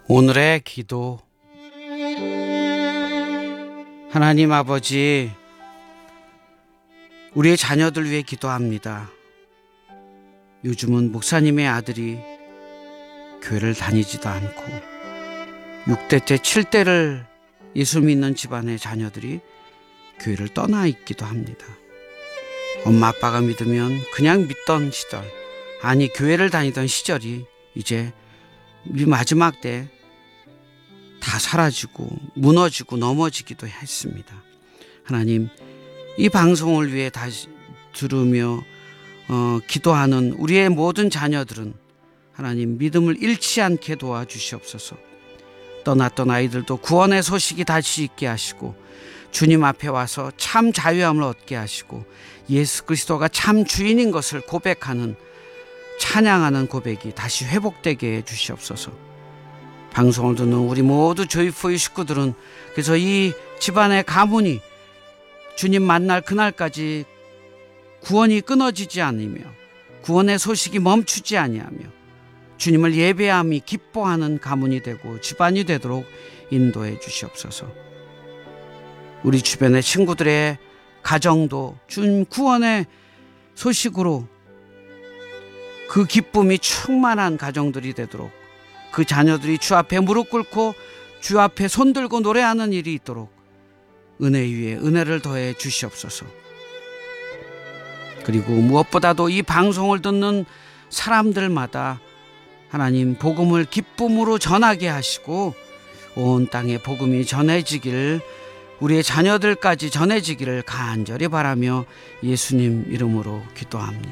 오늘의 기도. 하나님 아버지, 우리의 자녀들 위해 기도합니다. 요즘은 목사님의 아들이 교회를 다니지도 않고 6대째 7대를 예수 믿는 집안의 자녀들이 교회를 떠나 있기도 합니다. 엄마 아빠가 믿으면 그냥 믿던 시절, 아니 교회를 다니던 시절이 이제 우리 마지막 때 다 사라지고 무너지고 넘어지기도 했습니다. 하나님, 이 방송을 위해 다시 들으며 기도하는 우리의 모든 자녀들은 하나님 믿음을 잃지 않게 도와주시옵소서. 떠났던 아이들도 구원의 소식이 다시 있게 하시고 주님 앞에 와서 참 자유함을 얻게 하시고 예수 그리스도가 참 주인인 것을 고백하는, 찬양하는 고백이 다시 회복되게 해 주시옵소서. 방송을 듣는 우리 모두 조이포의 식구들은 그래서 이 집안의 가문이 주님 만날 그날까지 구원이 끊어지지 않으며 구원의 소식이 멈추지 아니하며 주님을 예배함이 기뻐하는 가문이 되고 집안이 되도록 인도해 주시옵소서. 우리 주변의 친구들의 가정도 주님 구원의 소식으로 그 기쁨이 충만한 가정들이 되도록, 그 자녀들이 주 앞에 무릎 꿇고 주 앞에 손들고 노래하는 일이 있도록 은혜 위에 은혜를 더해 주시옵소서. 그리고 무엇보다도 이 방송을 듣는 사람들마다 하나님 복음을 기쁨으로 전하게 하시고 온 땅에 복음이 전해지기를, 우리의 자녀들까지 전해지기를 간절히 바라며 예수님 이름으로 기도합니다.